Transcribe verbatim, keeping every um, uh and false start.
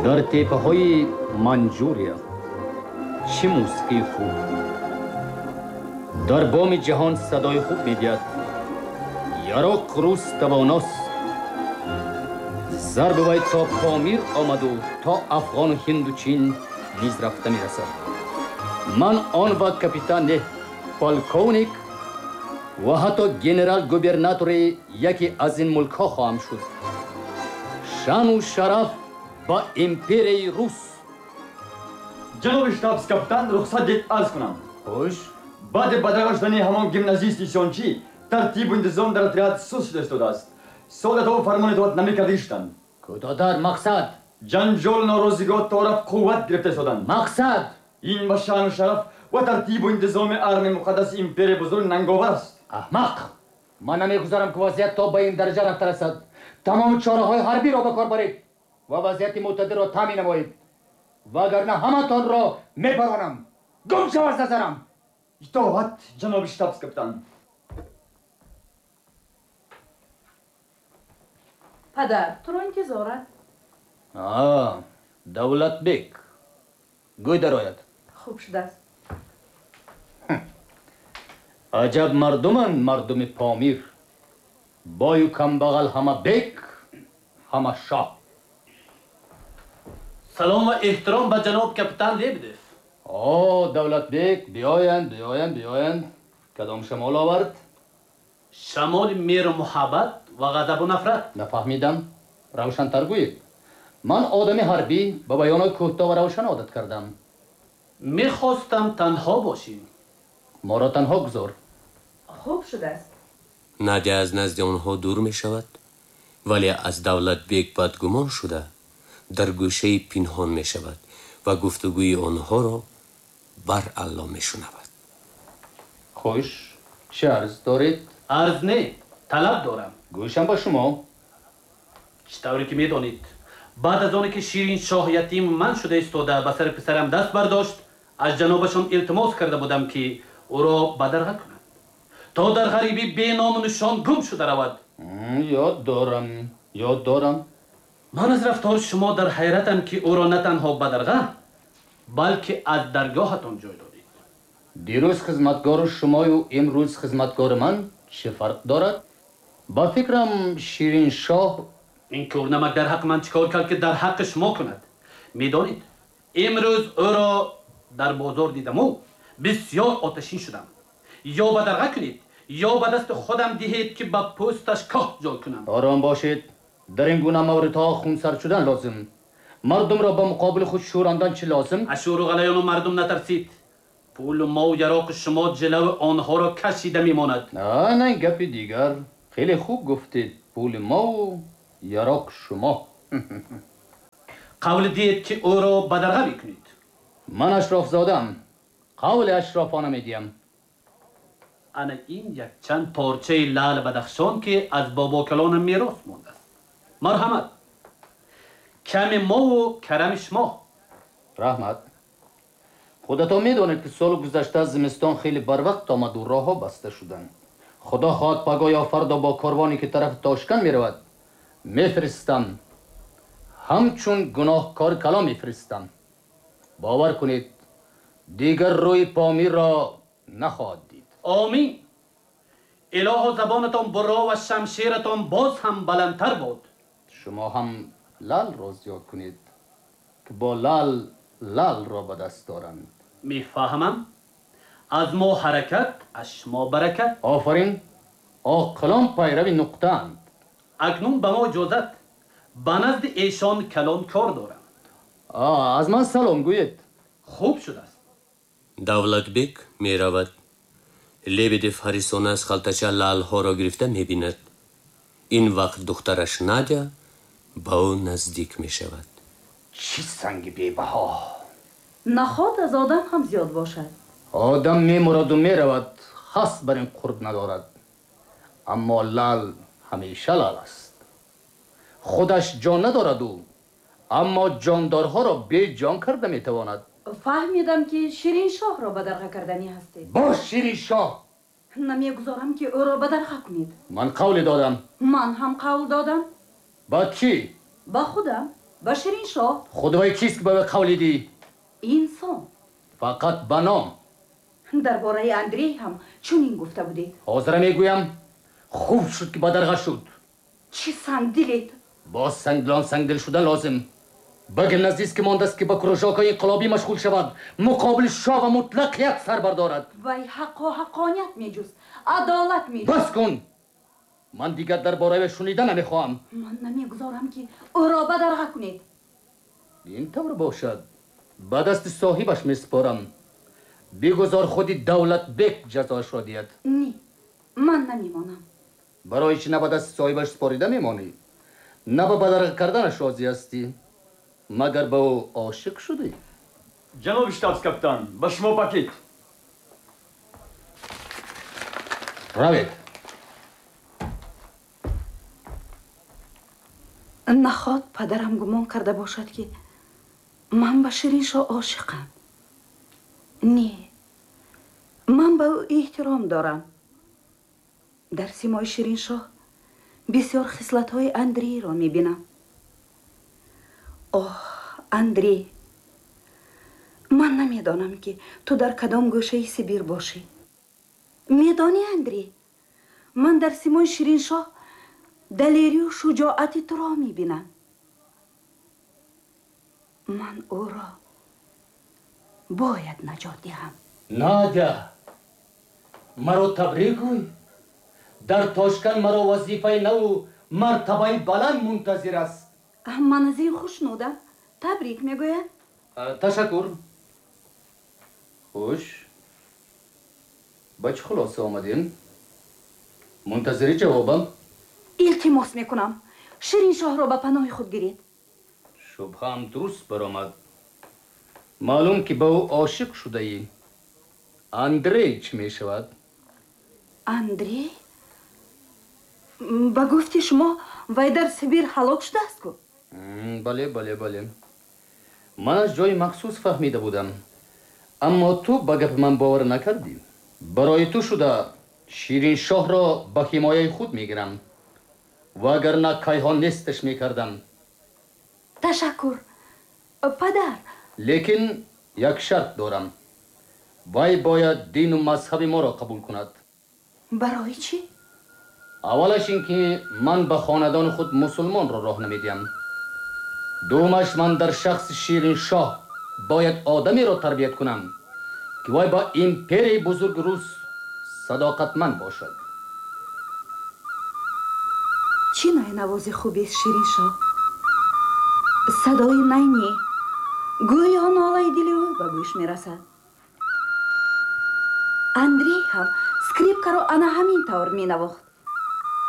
дар теппаҳои Манҷурия чӣ мусиқии хуб! дар боми ҷаҳон садои хуб медиҳад. Яроқ рӯз тавоност. Зарби вай то Помир омаду то Афғону Ҳинду Чин низ рафта мерасад. Ман он вақт капитан не, полковник ва ҳатто генерал-губернатори яке аз ин мулкҳо хоҳам шуд. Шану шараф ба империяи Рус. ҷаноби штабс-капитан, рухсат дед арз кунам. Хуш. баъди бадарға шудани ҳамон гимназист исёнчӣ тартибу интизом дар отряд суст шуда истодааст. Солатҳо фармон итоат намекарда иштанд. Кӯтоҳтар мақсад. ҷанҷол норозигиҳо то раф қувват гирифта истоданд. Мақсад. ин ба шаъну шараф ва тартибу интизоми армияи муқаддаси империяи бузург нанговар аст. аҳмақ! ман намегузарам ки вазъият то ба ин дараҷа рафта расад. тамоми чораҳои ҳарбиро ба кор баред ва вазъияти мӯътадилро таъмин намоед. вагарна ҳаматонро мебаронам. гум шав аз назарам. итоат, ҷаноби штабс-капитан. падар, туро интизорат. А, Давлатбек. гӯй дарояд. хуб шудааст. аҷаб мардуманд мардуми Помир. бою камбағал ҳама бек, ҳама шоҳ. салом ва эҳтиром ба ҷаноб капитан Лебедев. о Давлатбек, биёянд биёянд биёянд. кадом шамол овард? шамоли меҳру муҳаббат ва ғазабу нафрат. нафаҳмидам. равшантар гӯед. ман одами ҳарбӣ ба баёнои кӯтоҳ ва равшан одат кардам. мехостам танҳо бошем. моро танҳо гузор. хуб шудааст. надя аз назди онҳо дур мешавад, вале аз Давлатбек бадгумон шуда дар гӯшаи пинҳон мешавад ва гуфтугӯи онҳоро баралло мешунавад. хуш, чӣ арз доред? арз не, талаб дорам. гӯшам ба шумо. чӣ тавре ки медонед, баъд аз оне ки Ширин шоҳ ятим ман шуда истода ба сари писарам даст бардошт, аз ҷанобашон илтимос карда будам ки ӯро бадарға кунанд, то дар ғарибӣ беному нишон гум шуда равад. ёд дорам, ёд дорам. ман аз рафтори шумо дар ҳайратам ки ӯро на танҳо бадарға, балки аз даргоҳатон ҷой додед. дирӯз хизматгору шумою имрӯз хизматгори ман чӣ фарқ дорад? ба фикрам Ширин шоҳ ин кӯрнамак дар ҳаққи ман чӣ кор кард ки дар ҳаққи шумо кунад? медонед, имрӯз ӯро дар бозор дидаму бисёр оташин шудам. ё бадарға кунед, ё ба дасти худам диҳед ки ба пӯсташ коҳ ҷой кунам. ором бошед. дар ин гуна мавридҳо хунсар шудан лозим. мардумро ба муқобили худ шӯрандан чӣ лозим? аз шӯру ғалаёну мардум натарсед. пулу мову яроқи шумо ҷилави онҳоро кашида мемонад. а на ин гапи дигар. хеле хуб гуфтед. пули мову яроқ шумо. қавли диҳед ки ӯро бадарға мекунед. ман ашрофзодам. қавли ашрофона медиҳам. ана ин якчанд порчаи лаъли бадахшон ки аз бобокалонам мерос мондааст. марҳамат. ками мову карами шумо. раҳмат. худатон медонед ки соли гузашта зимистон хеле барвақт омаду роҳҳо баста шуданд. худо хоҳад пагоҳ ё фардо бо корвоне ки тарафи Тошкан меравад мефиристам. ҳамчун гуноҳкори калон мефиристам. бовар кунед, дигар рӯи Помирро нахоҳад дид. омин. илоҳу забонатон буро ва шамширатон боз ҳам баландтар бод. шумо ҳам лалро зиёд кунед ки бо лал лалро ба даст доранд. мефаҳмам. аз мо ҳаракат, аз шумо баракат. офарин. оқилон пайрави нуқтаанд. акнун ба мо иҷозат. ба назди эшон калон кор дорам. аз ман салом гӯед. хуб шудааст. Давлатбек меравад. Лебедев ҳарисона аз халтача лалҳоро гирифта мебинад. ин вақт духтараш Надя ба ӯ наздик мешавад. чӣ санги бебаҳо! нахот аз одам ҳам зиёд бошад. одам мемураду меравад, ҳаст бар ин қурб надорад. аммо лал ҳамеша лал аст. худаш ҷон надораду, аммо ҷондорҳоро беҷон карда метавонад. фаҳмидам ки Ширин шоҳро бадарға карданӣ ҳастед. бош Ширин шоҳ! намегузорам ки ӯро бадарға кунед. ман қавле додам. ман ҳам қавл додам. ба чӣ? ба худам. ба Шириншоҳ? худои кист ки ба вай қавлӣ дӣ? Инсон. фақат ба ном. дар бораи Андрей ҳам чунин гуфта будед? ҳозира мегӯям хуб шуд ки ба дарға шуд. чӣ сангдилед? боз сангдилон сангдил шудан лозим. ба гимназистке мондааст ки ба кружокҳои инқилобӣ машғул шавад, муқобили шоҳ ва мутлақият сар бардорад. вай ҳаққу ҳаққоният меҷуст, адолат меҷуст. бас кун. ман дигар дар бораи вай шунида намехоҳам. ман намегузорам ки ӯро ба дарға кунед. ин тавр бошад. ба дасти соҳибаш месупорам. бигузор худи Давлатбек ҷазоашро диҳад. не, ман намемонам. барои чӣ на ба дасти соҳибаш супорида мемонӣ? на ба бадарға карданаш розӣ ҳастӣ? магар ба ӯ ошиқ шудӣ? ҷаноби штабс-каптан, ба шумо пакет. равед. нахот падарам гумон карда бошад ки ман ба Шириншоҳ ошиқам. не, ман ба ӯ эҳтиром дорам. дар симои Шириншоҳ бисёр хислатҳои Андрейро мебинам. оҳ, Андрей, ман намедонам ки ту дар кадом гӯшаи Сибир бошӣ. медонӣ, Андрей, ман дар симои Шириншоҳ далерию шуҷоати туро мебинам. ман ӯро бояд наҷот диҳам. надя, маро табрик гӯй. дар Тошканд маро вазифаи наву мартабаи баланд мунтазир аст. ман аз ин хушнудам. табрик мегӯям. ташаккур. хуш, ба чӣ хулоса омадем? мунтазири ҷавобам? илтимос мекунам, Шириншоҳро ба паноҳи худ гиред. шубҳаам дуруст баромад. маълум ки ба ӯ ошиқ шудаӣ. Андрей чӣ мешавад? Андрей? ба гуфти шумо вай дар Сибир ҳалок шудааст ку? бале, бале, бале. ман аз ҷои махсус фаҳмида будам. аммо ту ба гапи ман бовар накардӣ. барои ту шуда Шириншоҳро ба ҳимояи худ мегирам. вагарна кайҳон несташ мекардам. ташаккур, падар. лекин як шарт дорам. вай бояд дину мазҳаби моро қабул кунад. барои чӣ? аввалаш ин ки ман ба хонадони худ мусулмонро роҳ намедиҳам. дуввумаш ман дар шахси Шириншоҳ бояд одамеро тарбият кунам ки вай ба империяи бузурги Рус садоқатманд бошад. чӣ нои навози хубест Шириншоҳ? садои найни гӯё нолаи дили ӯ ба гӯш мерасад. Андрей ҳам скрипкаро ана ҳамин тавр менавохт.